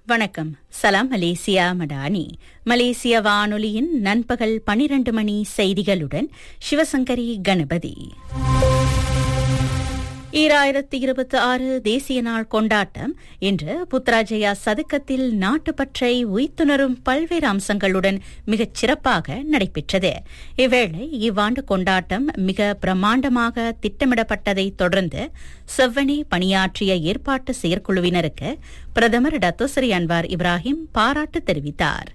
வணக்கம். சலாம் மலேசியா மடானி. மலேசிய வானொலியின் நண்பகல் 12 மணி செய்திகளுடன் சிவசங்கரி கணபதி. 2026 தேசிய நாள் கொண்டாட்டம் இன்று புத்ராஜயா சதுக்கத்தில் நாட்டுப்பற்றை உய்த்துணரும் பல்வேறு அம்சங்களுடன் மிகச் சிறப்பாக நடைபெற்றது. இவ்வேளை இவ்வாண்டு கொண்டாட்டம் மிக பிரம்மாண்டமாக திட்டமிடப்பட்டதை தொடர்ந்து செவ்வனே பணியாற்றிய ஏற்பாட்டு செயற்குழுவினருக்கு பிரதமர் டத்தோஸ்ரீ அன்வார் இப்ராஹிம் பாராட்டு தெரிவித்தார்.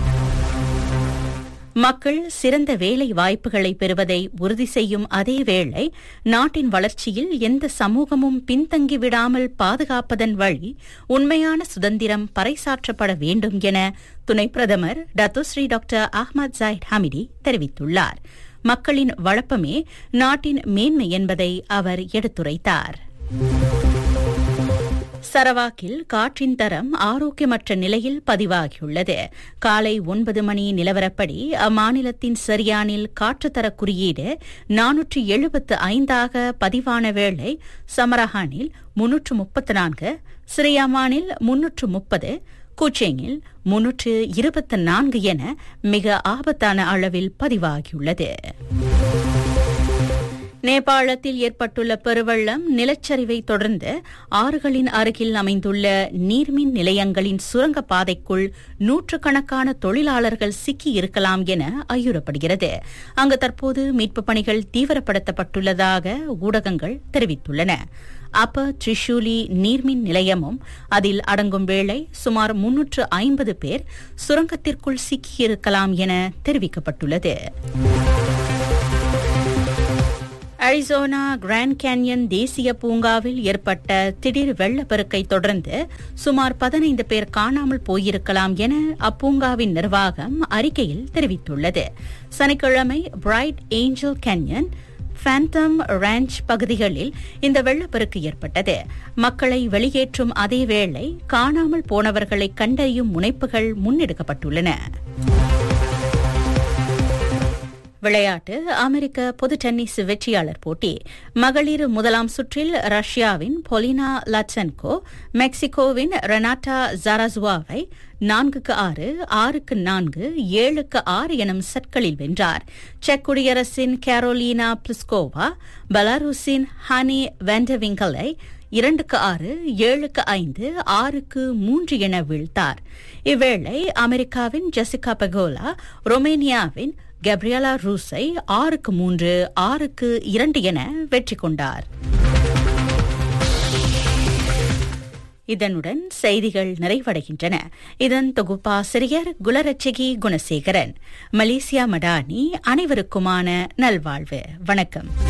மக்கள் சிறந்த வேலை வாய்ப்புகளை பெறுவதை உறுதி செய்யும் அதேவேளை நாட்டின் வளர்ச்சியில் எந்த சமூகமும் பின்தங்கிவிடாமல் பாதுகாப்பதன் வழி உண்மையான சுதந்திரம் பறைசாற்றப்பட வேண்டும் என துணை பிரதமர் டத்தோஸ்ரீ டாக்டர் அஹ்மத் ஜாயிட் ஹமிடி தெரிவித்துள்ளார். மக்களின் வளப்பமே நாட்டின் மேன்மை என்பதை அவர் எடுத்துரைத்தார். சரவாக்கில் காற்றின் தரம் ஆரோக்கியமற்ற நிலையில் பதிவாகியுள்ளது. காலை 9 மணி நிலவரப்படி அம்மாநிலத்தின் சரியானில் காற்றுத்தர குறியீடு 475 பதிவான வேளை சமரஹானில் 334, சிரியாமானில் 330, கூச்சேங்கில் 324 என மிக ஆபத்தான அளவில் பதிவாகியுள்ளது. நேபாளத்தில் ஏற்பட்டுள்ள பெருவெள்ளம், நிலச்சரிவை தொடர்ந்து ஆறுகளின் அருகில் அமைந்துள்ள நீர்மின் நிலையங்களின் சுரங்கப் பாதைக்குள் நூற்றுக்கணக்கான தொழிலாளர்கள் சிக்கியிருக்கலாம் என ஐயுறப்படுகிறது. அங்கு தற்போது மீட்புப் பணிகள் தீவிரப்படுத்தப்பட்டுள்ளதாக ஊடகங்கள் தெரிவித்துள்ளன. அப்பர் திரிஷூலி நீர்மின் நிலையமும் அதில் அடங்கும் வேளை சுமார் 350 பேர் சுரங்கத்திற்குள் சிக்கியிருக்கலாம் என தெரிவிக்கப்பட்டுள்ளது. அரிசோனா கிராண்ட் கேன்யன் தேசிய பூங்காவில் ஏற்பட்ட திடீர் வெள்ளப்பெருக்கை தொடர்ந்து சுமார் 15 பேர் காணாமல் போயிருக்கலாம் என அப்பூங்காவின் நிர்வாகம் அறிக்கையில் தெரிவித்துள்ளது. சனிக்கிழமை bright angel canyon, Phantom ranch பகுதிகளில் இந்த வெள்ளப்பெருக்கு ஏற்பட்டது. மக்களை வெளியேற்றும் அதேவேளை காணாமல் போனவர்களை கண்டறியும் முனைப்புகள் முன்னெடுக்கப்பட்டுள்ளன. விளையாட்டு. அமெரிக்க பொது டென்னிஸ் வெற்றியாளர் போட்டி. மகளிர் முதலாம் சுற்றில் ரஷ்யாவின் பொலினா லட்சென்கோ மெக்சிகோவின் ரெனாட்டா ஜாராசுவாவை 4-6, 6-4, 7-6 எனும் செட்களில் வென்றார். செக் குடியரசின் கேரோலினா பிளிஸ்கோவா பெலாருஸின் ஹானி வேண்டவிங்கலை 2-6, 7-5, 6-3 என வீழ்த்தார். இவ்வேளை அமெரிக்காவின் ஜெசிகா பெகோலா ரொமேனியாவின் கேப்ரியலா ரூஸை 6-3, 6-2 என வெற்றி கொண்டார். இதனுடன் செய்திகள் நிறைவடைகின்றன. இதன் தொகுப்பாசிரியர் குலரட்சகி குணசேகரன். மலேசியா மடானி. அனைவருக்குமான நல்வாழ்வு. வணக்கம்.